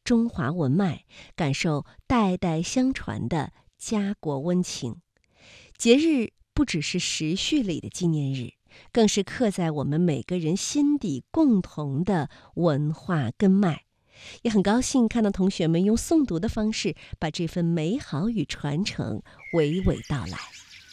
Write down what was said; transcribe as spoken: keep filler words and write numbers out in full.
中华文脉，感受代代相传的家国温情。节日不只是时序里的纪念日，更是刻在我们每个人心底共同的文化根脉。也很高兴看到同学们用诵读的方式，把这份美好与传承娓娓道来。